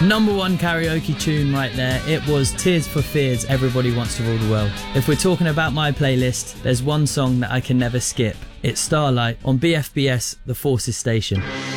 Number one karaoke tune right there. It was Tears for Fears, Everybody Wants to Rule the World. If we're talking about my playlist, there's one song that I can never skip. It's Starlight on BFBS, The Forces Station.